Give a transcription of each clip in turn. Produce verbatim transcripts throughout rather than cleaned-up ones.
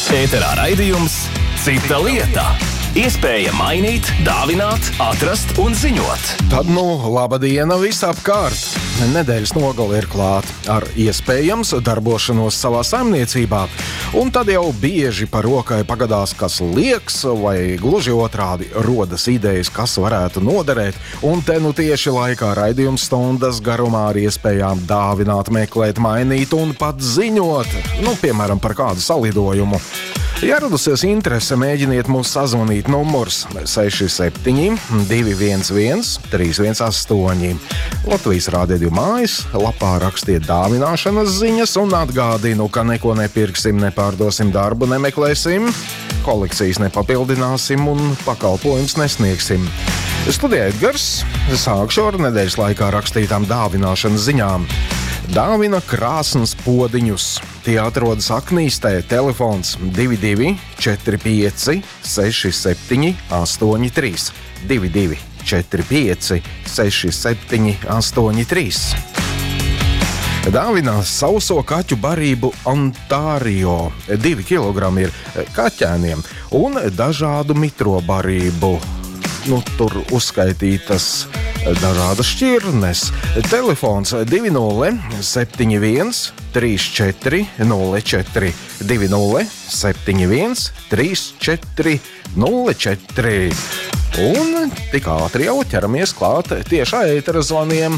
Ēterā raidījums Cita lieta. Iespēja mainīt, dāvināt, atrast un ziņot. Tad nu, laba diena visapkārt. Nedēļas nogale ir klāta ar iespējams darbošanos savā saimniecībā. Un tad jau bieži par rokai pagadās, kas lieks, vai gluži otrādi rodas idejas, kas varētu noderēt. Un te nu tieši laikā raidījums stundas garumā ar iespējām dāvināt, meklēt, mainīt un pat ziņot. Nu, piemēram, par kādu salidojumu. Ja radusies interese, mēģiniet mūs sazvanīt numurs seši septiņi divi viens viens trīs viens astoņi. Latvijas Rādio mājas lapā rakstiet dāvināšanas ziņas un atgādinu, ka neko nepirksim, nepārdosim darbu, nemeklēsim, kolekcijas nepapildināsim un pakalpojums nesniegsim. Studijā Edgars, sākšu ar nedēļas laikā rakstītām dāvināšanas ziņām. Dāvina krāsns podiņus. Tie atrodas Aknīstē, telefons divi divi četri pieci seši septiņi astoņi trīs. divi divi četri pieci seši septiņi astoņi trīs. Dāvina sauso kaķu barību Ontārio. Divi kilogrami ir kaķēniem un dažādu mitro barību. Nu, tur uzskaitītas dažādas šķirnes. Telefons divi nulle septiņi viens trīs četri nulle četri. divi nulle septiņi viens trīs četri nulle četri. Un tik ātri jau ķeramies klāt tiešā ētera zvaniem.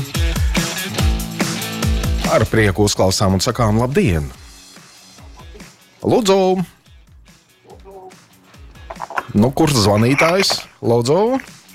Ar prieku uzklausām un sakām labdien! Lūdzu! Nu, kurš zvanītājs? Lūdzu!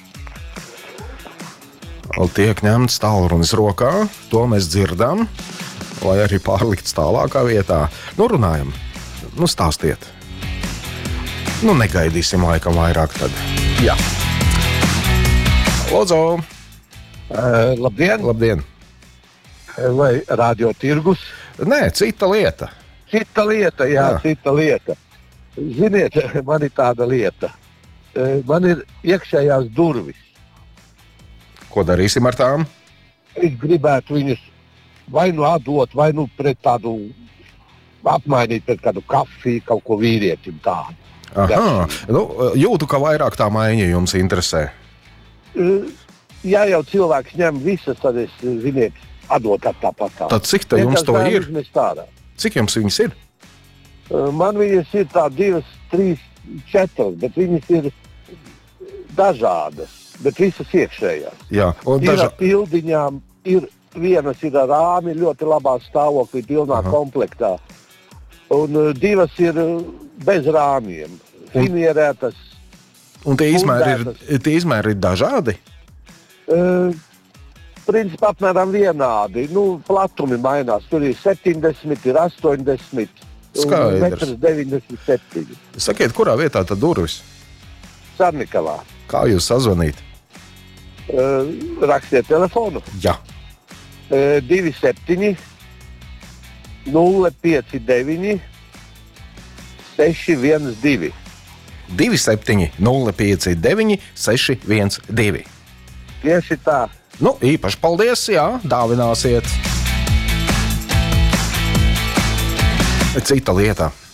Tiek ņemts tālrunis rokā, to mēs dzirdam, vai arī pārlikts tālākā vietā. Nu, runājam, nu, stāstiet. Nu, negaidīsim laikam vairāk tad. Jā. Lūdzu! Uh, labdien! Labdien! Vai radio tirgus? Nē, cita lieta. Cita lieta, jā, Jā. cita lieta. Ziniet, man ir tāda lieta. Uh, man ir iekšējās durvis. Ko darīsim ar tām? Es gribētu viņus vai nu atdot, vai nu pret tādu apmainīt pret kādu kafiju, kaut ko vīrietim tādu. Aha, nu, jūtu, ka vairāk tā maiņa jums interesē. Uh, ja jau cilvēks ņem visas, tad es, ziniet, atdot tāpat. Tad cik te jums to ir? Tādā. Cik jums viņas ir? Uh, man viņas ir tā divas, trīs, četras, bet viņas ir dažādas. Bet visas iekšējās. Jā, un ir daža... ar pildiņām, ir vienas ir ar rāmi, ļoti labā stāvoklī, pilnā Aha. komplektā. Un uh, divas ir uh, bez rāmiem, finierētas. Un tie izmēri ir, tie izmēri ir dažādi? Uh, principā apmēram vienādi. Nu, platumi mainās. Tur ir septiņdesmit, ir astoņdesmit, Skaidrs. metrs deviņdesmit septiņi. Sakiet, kurā vietā tad durvis? Sarnikavā. Kā jūs sazvanīt? Uh, rakstiet telefonu. Jā. Uh, divi septiņi nulle pieci deviņi seši viens divi. divi septiņi nulle pieci deviņi seši viens divi. Tieši tā. Nu, īpaši paldies, jā, dāvināsiet. Cita lieta.